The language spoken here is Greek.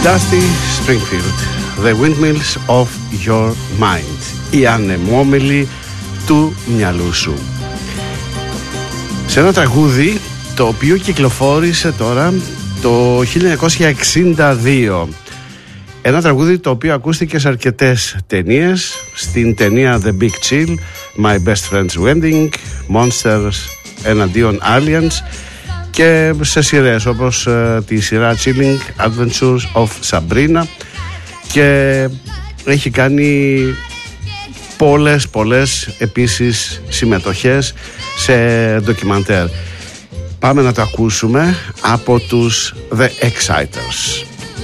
Dusty Springfield, The Windmills of Your Mind, οι ανεμόμυλοι του μυαλού σου. Σε ένα τραγούδι το οποίο κυκλοφόρησε τώρα το 1962. Ένα τραγούδι το οποίο ακούστηκε σε αρκετές ταινίες. Στην ταινία The Big Chill, My Best Friend's Wedding, Monsters εναντίον Aliens, και σε σειρές όπως τη σειρά Chilling Adventures of Sabrina, και έχει κάνει πολλές επίσης συμμετοχές σε ντοκιμαντέρ. Πάμε να το ακούσουμε από τους The Exciters.